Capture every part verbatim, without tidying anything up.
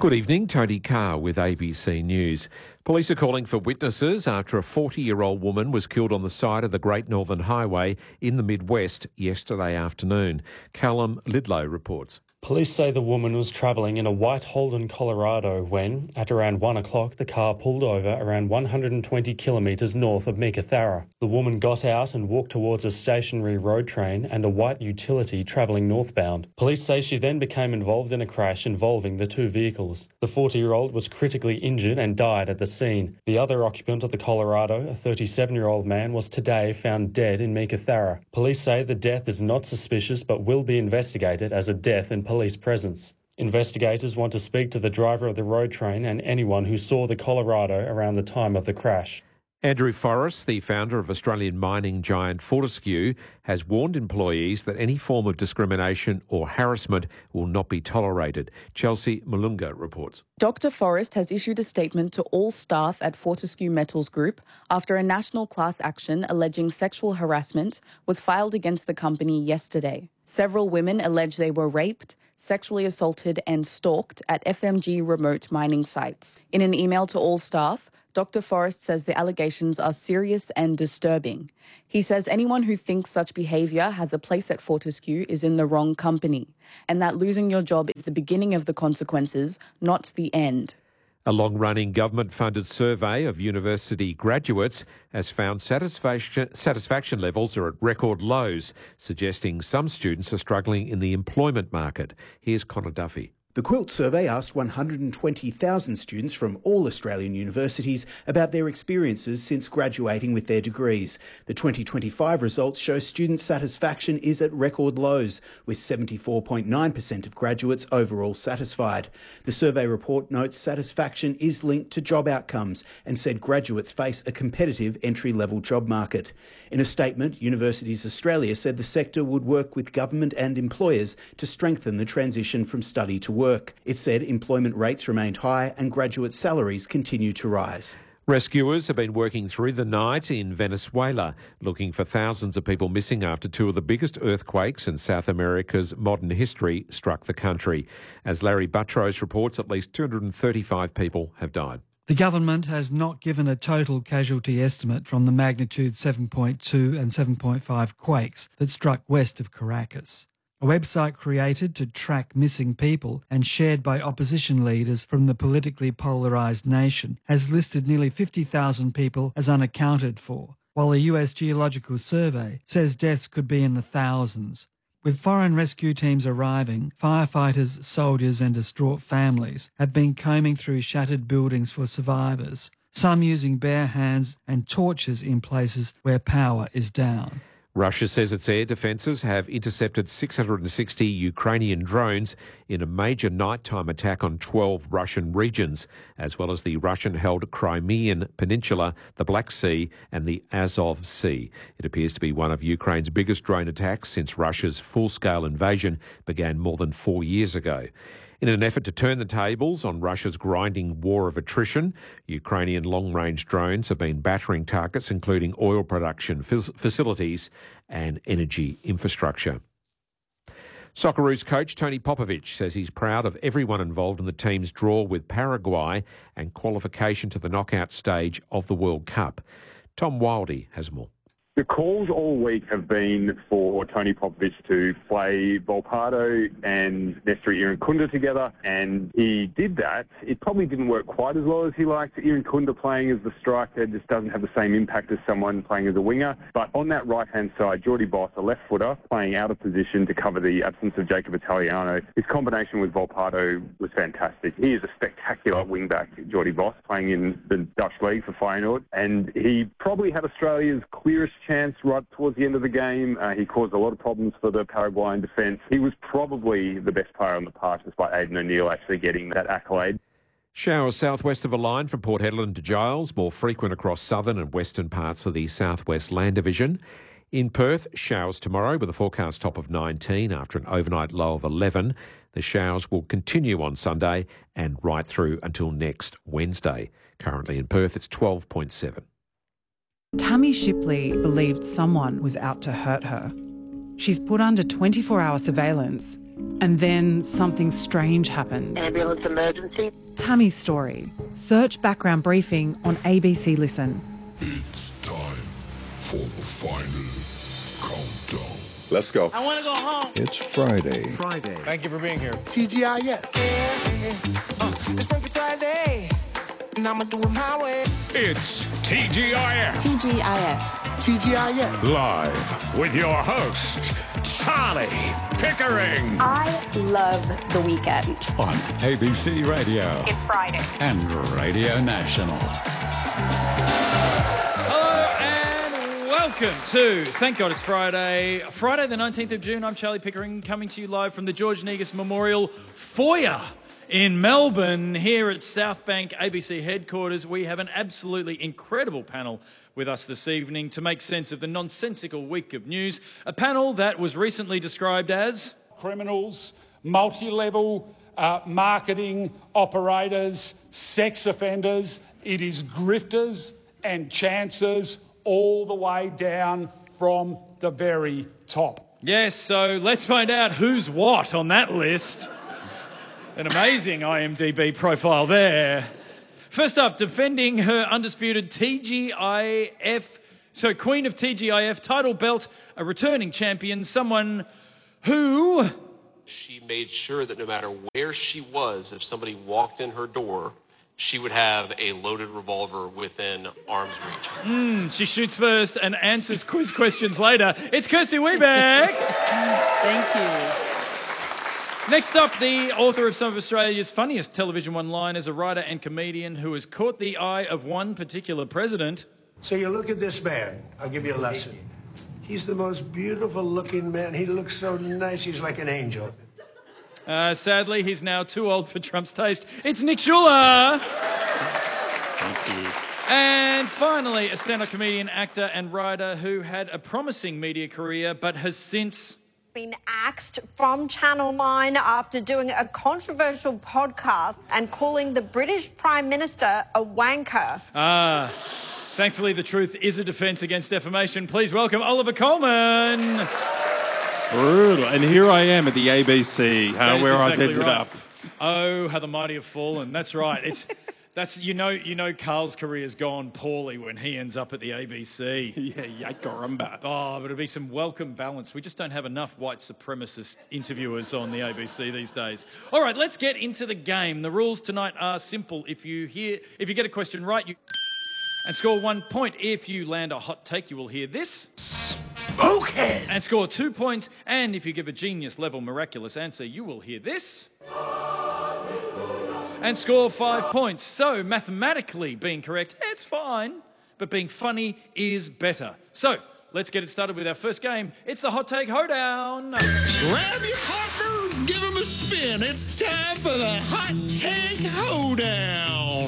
Good evening, Tony Carr with A B C News. Police are calling for witnesses after a forty-year-old woman was killed on the side of the Great Northern Highway in the Midwest yesterday afternoon. Callum Lidlow reports. Police say the woman was travelling in a white Holden, Colorado when, at around one o'clock, the car pulled over around one hundred twenty kilometres north of Meekatharra. The woman got out and walked towards a stationary road train and a white utility travelling northbound. Police say she then became involved in a crash involving the two vehicles. The forty-year-old was critically injured and died at the scene. The other occupant of the Colorado, a thirty-seven-year-old man, was today found dead in Meekatharra. Police say the death is not suspicious but will be investigated as a death in police presence. Investigators want to speak to the driver of the road train and anyone who saw the Colorado around the time of the crash. Andrew Forrest, the founder of Australian mining giant Fortescue, has warned employees that any form of discrimination or harassment will not be tolerated. Chelsea Malunga reports. Doctor Forrest has issued a statement to all staff at Fortescue Metals Group after a national class action alleging sexual harassment was filed against the company yesterday. Several women allege they were raped, sexually assaulted and stalked at F M G remote mining sites. In an email to all staff, Doctor Forrest says the allegations are serious and disturbing. He says anyone who thinks such behaviour has a place at Fortescue is in the wrong company, and that losing your job is the beginning of the consequences, not the end. A long-running government-funded survey of university graduates has found satisfaction, satisfaction levels are at record lows, suggesting some students are struggling in the employment market. Here's Connor Duffy. The Quilt survey asked one hundred twenty thousand students from all Australian universities about their experiences since graduating with their degrees. The twenty twenty-five results show student satisfaction is at record lows, with seventy-four point nine percent of graduates overall satisfied. The survey report notes satisfaction is linked to job outcomes and said graduates face a competitive entry-level job market. In a statement, Universities Australia said the sector would work with government and employers to strengthen the transition from study to work. Work. It said employment rates remained high and graduate salaries continue to rise. Rescuers have been working through the night in Venezuela, looking for thousands of people missing after two of the biggest earthquakes in South America's modern history struck the country. As Larry Buttrose reports, at least two hundred thirty-five people have died. The government has not given a total casualty estimate from the magnitude seven point two and seven point five quakes that struck west of Caracas. A website created to track missing people and shared by opposition leaders from the politically polarised nation has listed nearly fifty thousand people as unaccounted for, while the U S Geological Survey says deaths could be in the thousands. With foreign rescue teams arriving, firefighters, soldiers and distraught families have been combing through shattered buildings for survivors, some using bare hands and torches in places where power is down. Russia says its air defences have intercepted six hundred sixty Ukrainian drones in a major nighttime attack on twelve Russian regions, as well as the Russian-held Crimean Peninsula, the Black Sea and the Azov Sea. It appears to be one of Ukraine's biggest drone attacks since Russia's full-scale invasion began more than four years ago. In an effort to turn the tables on Russia's grinding war of attrition, Ukrainian long-range drones have been battering targets including oil production facilities and energy infrastructure. Socceroos coach Tony Popovic says he's proud of everyone involved in the team's draw with Paraguay and qualification to the knockout stage of the World Cup. Tom Wildey has more. The calls all week have been for Tony Popovic to play Volpato and Nestor Irankunda together, and he did that. It probably didn't work quite as well as he liked. Irankunda playing as the striker just doesn't have the same impact as someone playing as a winger. But on that right-hand side, Jordi Boss, a left footer, playing out of position to cover the absence of Jacob Italiano. His combination with Volpato was fantastic. He is a spectacular wing-back, Jordi Boss, playing in the Dutch league for Feyenoord, and he probably had Australia's clearest chance right towards the end of the game. Uh, he caused a lot of problems for the Paraguayan defence. He was probably the best player on the park, despite Aidan O'Neill actually getting that accolade. Showers southwest of a line from Port Hedland to Giles, more frequent across southern and western parts of the southwest land division. In Perth, showers tomorrow with a forecast top of nineteen after an overnight low of eleven. The showers will continue on Sunday and right through until next Wednesday. Currently in Perth, it's twelve point seven. Tammy Shipley believed someone was out to hurt her. She's put under twenty-four hour surveillance And then something strange happened. Ambulance emergency. Tammy's story. Search background briefing on A B C Listen. It's time for the final countdown. Let's go. I want to go home. It's Friday. Friday. Thank you for being here. T G I F. Yeah, uh, it's Freaky Friday, and I'ma do it my way. It's T G I F. T G I F. T G I F. Live with your host, Charlie Pickering. I love the weekend. On A B C Radio. It's Friday. And Radio National. Welcome to Thank God It's Friday. Friday the nineteenth of June. I'm Charlie Pickering, coming to you live from the George Negus Memorial Foyer in Melbourne. Here at South Bank A B C headquarters, we have an absolutely incredible panel with us this evening to make sense of the nonsensical week of news. A panel that was recently described as criminals, multi-level uh, marketing operators, sex offenders. It is grifters and chancers all the way down from the very top. Yes, so let's find out who's what on that list. An amazing I M D B profile there. First up, defending her undisputed T G I F, so Queen of T G I F title belt, a returning champion, someone who... She made sure that no matter where she was, if somebody walked in her door, she would have a loaded revolver within arm's reach. Mm, she shoots first and answers quiz questions later. It's Kirsty Wiebeck. Thank you. Next up, the author of some of Australia's funniest television one-liners, a writer and comedian who has caught the eye of one particular president. So you look at this man. I'll give you a lesson. He's the most beautiful-looking man. He looks so nice. He's like an angel. Uh, sadly, he's now too old for Trump's taste. It's Nick Schuler. Thank you. And finally, a stand-up comedian, actor and writer who had a promising media career but has since... been axed from Channel nine after doing a controversial podcast and calling the British Prime Minister a wanker. Ah, thankfully the truth is a defence against defamation. Please welcome Oliver Coleman. Brutal. And here I am at the A B C, uh, where exactly I ended right. up. Oh, how the mighty have fallen. That's right. It's that's you know you know Carl's career's gone poorly when he ends up at the A B C. Yeah, yakarumba. Oh, but it'll be some welcome balance. We just don't have enough white supremacist interviewers on the A B C these days. All right, let's get into the game. The rules tonight are simple. If you hear, if you get a question right, you and score one point. If you land a hot take, you will hear this. Okay. And score two points. And if you give a genius-level miraculous answer, you will hear this. And score five points. So, mathematically being correct, it's fine. But being funny is better. So, let's get it started with our first game. It's the Hot Take Hoedown. Grab your partner, give him a spin. It's time for the Hot Take Hoedown.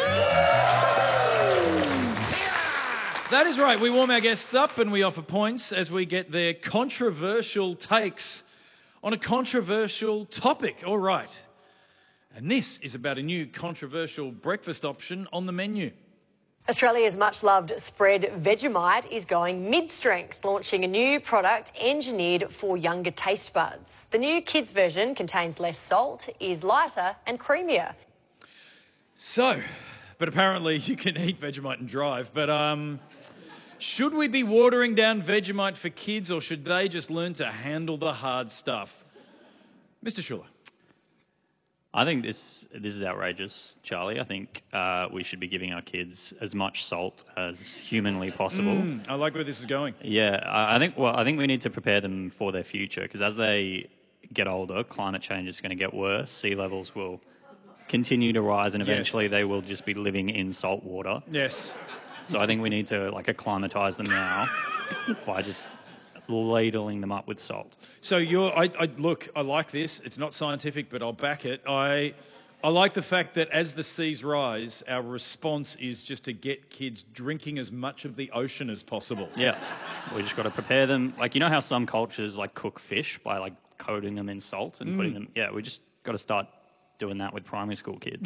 That is right. We warm our guests up and we offer points as we get their controversial takes on a controversial topic. All right. And this is about a new controversial breakfast option on the menu. Australia's much-loved spread Vegemite is going mid-strength, launching a new product engineered for younger taste buds. The new kids version contains less salt, is lighter and creamier. So, but apparently you can eat Vegemite and drive, but um, should we be watering down Vegemite for kids or should they just learn to handle the hard stuff? Mister Schuler. I think this this is outrageous, Charlie. I think uh, we should be giving our kids as much salt as humanly possible. Mm, I like where this is going. Yeah, I I think well, I think we need to prepare them for their future because as they get older, climate change is going to get worse. Sea levels will continue to rise, and eventually yes. they will just be living in salt water. Yes. So I think we need to like acclimatise them now by just ladling them up with salt. So you're, I, I look, I like this. It's not scientific, but I'll back it. I, I like the fact that as the seas rise, our response is just to get kids drinking as much of the ocean as possible. Yeah, we just got to prepare them. Like you know how some cultures like cook fish by like coating them in salt and mm. putting them. Yeah, we just got to start doing that with primary school kids.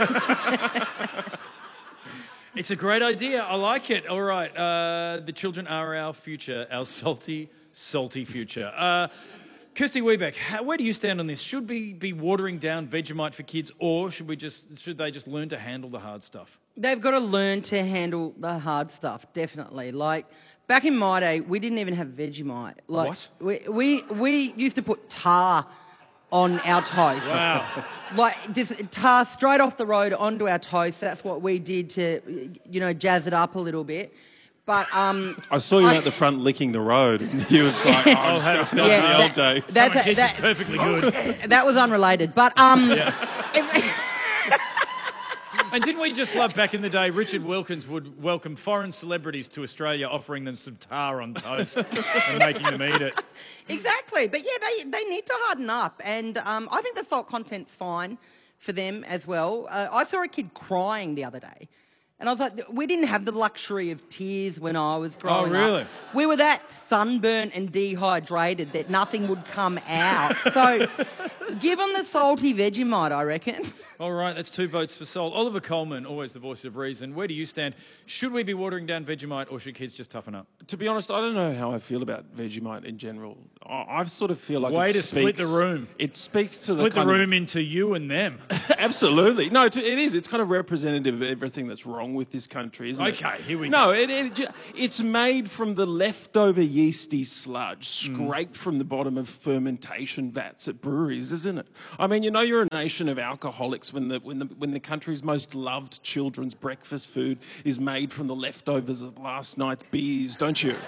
It's a great idea. I like it. All right. Uh, the children are our future, our salty, salty future. Uh, Kirsty Wiebeck, how, where do you stand on this? Should we be watering down Vegemite for kids, or should we just should they just learn to handle the hard stuff? They've got to learn to handle the hard stuff, definitely. Like, back in my day, we didn't even have Vegemite. Like, What? We, we, we used to put tar on our toast. Wow. Like, just tar straight off the road onto our toast. That's what we did to, you know, jazz it up a little bit. But um, I saw you I- out the front licking the road. And you was like, oh, I'm just going to start Yeah, the that- old days. that's Summer a- Kids that- is perfectly good. that was unrelated. But um, And didn't we just love back in the day, Richard Wilkins would welcome foreign celebrities to Australia, offering them some tar on toast and making them eat it. Exactly. But yeah, they, they need to harden up. And um, I think the salt content's fine for them as well. Uh, I saw a kid crying the other day. And I was like, we didn't have the luxury of tears when I was growing Oh, really? up. We were that sunburnt and dehydrated that nothing would come out. So give them the salty Vegemite, I reckon. All right, that's two votes for Sol. Oliver Coleman, always the voice of reason. Where do you stand? Should we be watering down Vegemite, or should kids just toughen up? To be honest, I don't know how I feel about Vegemite in general. I, I sort of feel like Way it to split speaks, the room. It speaks to Split the the kind room into you and them. Of, absolutely. No, to, it is. It's kind of representative of everything that's wrong with this country, isn't it? Okay, here we no, go. it, it, ju- it's made from the leftover yeasty sludge scraped from the bottom of fermentation vats at breweries, isn't it? I mean, you know, you're a nation of alcoholics when the when the when the country's most loved children's breakfast food is made from the leftovers of last night's beers, don't you?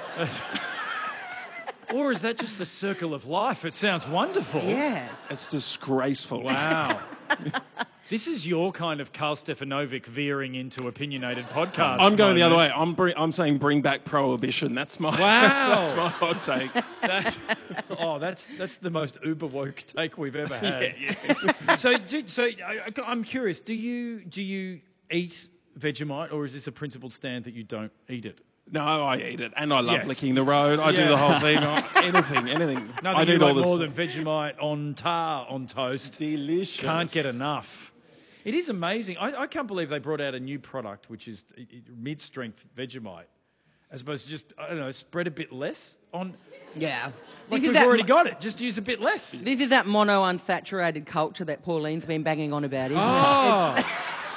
Or is that just the circle of life? It sounds wonderful. Yeah. It's disgraceful. Wow. This is your kind of Carl Stefanovic veering into opinionated podcast. I'm going the other way. moment. I'm bring, I'm saying bring back prohibition. That's my Wow. that's my hot take. That's, oh, that's that's the most uber woke take we've ever had. Yeah, yeah. So, do, so I, I'm curious. Do you do you eat Vegemite, or is this a principled stand that you don't eat it? No, I eat it, and I love Yes. licking the road. I Yeah. do the whole thing. I, anything, anything. Nothing I you do like all more this. than Vegemite on tar on toast. Delicious. Can't get enough. It is amazing. I, I can't believe they brought out a new product, which is uh, mid-strength Vegemite, as opposed to just, I don't know, spread a bit less on... Yeah. Like This is we've that already mo- got it. Just use a bit less. This is that mono-unsaturated culture that Pauline's been banging on about, isn't Oh. it?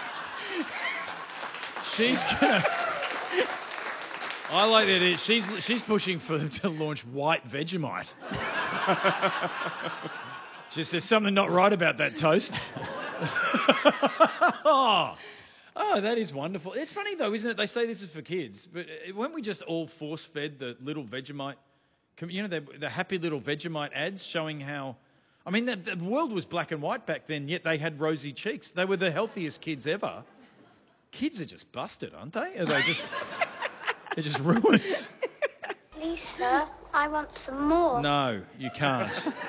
She's gonna... I like that. It, she's she's pushing for them to launch white Vegemite. Just there's something not right about that toast. oh. oh, that is wonderful. It's funny though, isn't it? They say this is for kids, but weren't we just all force-fed the little Vegemite? You know, the, the happy little Vegemite ads showing how. I mean, the, the world was black and white back then, yet they had rosy cheeks. They were the healthiest kids ever. Kids are just busted, aren't they? Are they just? They're just ruined. Please, sir, I want some more. No, you can't.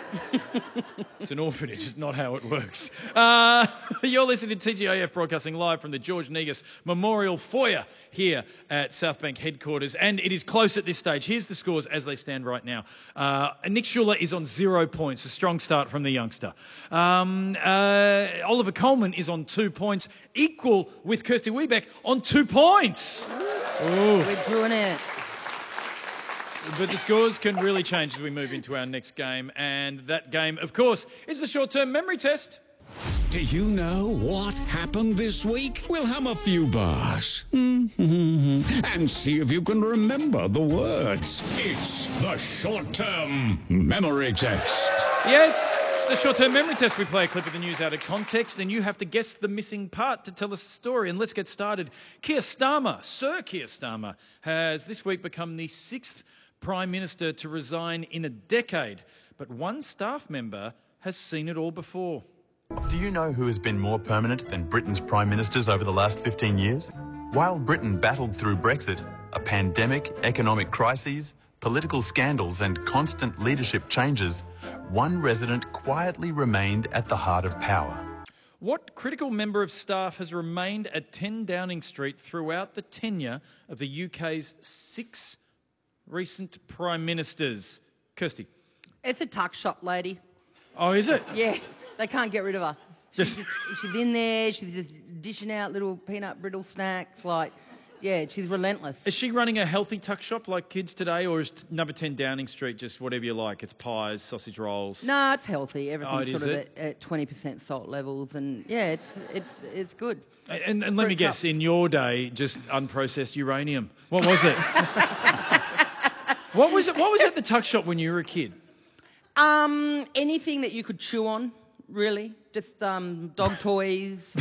It's an orphanage. It's not how it works. Uh, you're listening to T G I F broadcasting live from the George Negus Memorial Foyer here at South Bank headquarters, and it is close at this stage. Here's the scores as they stand right now. Uh, Nick Schuller is on zero points, a strong start from the youngster. Um, uh, Oliver Coleman is on two points, equal with Kirsty Wiebeck on two points. Ooh. We're doing it. But the scores can really change as we move into our next game. And that game, of course, is the short-term memory test. Do you know what happened this week? We'll hum a few bars and see if you can remember the words. It's the short-term memory test. Yes, the short-term memory test. We play a clip of the news out of context, and you have to guess the missing part to tell us the story. And let's get started. Keir Starmer, Sir Keir Starmer, has this week become the sixth Prime Minister to resign in a decade. But one staff member has seen it all before. Do you know who has been more permanent than Britain's Prime Ministers over the last fifteen years? While Britain battled through Brexit, a pandemic, economic crises, political scandals and constant leadership changes, one resident quietly remained at the heart of power. What critical member of staff has remained at ten Downing Street throughout the tenure of the U K's six recent Prime Ministers? Kirsty. It's a tuck shop lady. Oh, is it? Yeah, they can't get rid of her. She's, Just- just, she's in there, she's just dishing out little peanut brittle snacks, like, Yeah, she's relentless. Is she running a healthy tuck shop like kids today, or is t- number ten Downing Street just whatever you like? It's pies, sausage rolls. No, it's healthy. Everything's Oh, it sort is of it? at, at twenty percent salt levels, and yeah, it's it's it's good. And, and let me Fruit guess, cups. in your day, just unprocessed uranium. What was it? what was it? What was at the tuck shop when you were a kid? Um, anything that you could chew on, really. Just um, dog toys.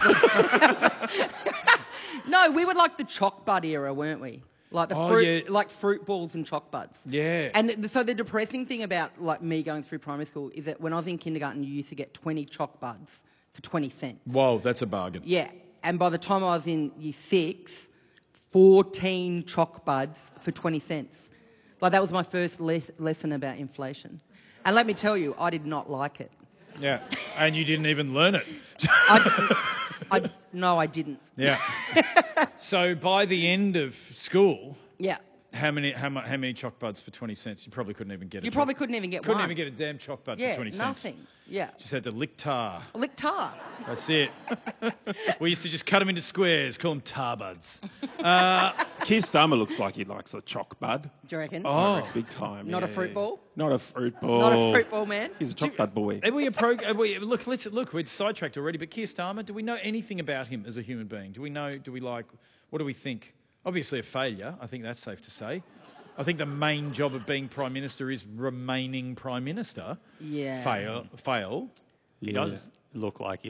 No, we were like the choc bud era, weren't we? Like the Oh, fruit, yeah. like fruit balls and choc buds. Yeah. And th- so the depressing thing about like me going through primary school is that when I was in kindergarten, you used to get twenty choc buds for twenty cents. Whoa, that's a bargain. Yeah. And by the time I was in year six, fourteen choc buds for twenty cents. Like that was my first les- lesson about inflation. And let me tell you, I did not like it. Yeah, and you didn't even learn it. I, I, no, I didn't. Yeah. So by the end of school, Yeah. how many how, mu- how many choc buds for twenty cents? You probably couldn't even get a You choc- probably couldn't even get couldn't one. even get a damn choc bud Yeah, for twenty cents. nothing. Yeah. Just had to lick tar. Lick tar. That's it. We used to just cut them into squares, call them tar buds. Uh, Keir Starmer looks like he likes a choc bud. Do you reckon? Oh. Big time. Not a yeah. fruit ball? Not a fruit ball. Not a fruit ball, man. He's a choc bud boy. Are we a pro? Are we, look, let's look. We're sidetracked already. But Keir Starmer, do we know anything about him as a human being? Do we know? Do we like? What do we think? Obviously, a failure. I think that's safe to say. I think the main job of being prime minister is remaining prime minister. Yeah. Fail. Fail. He He does does. look like he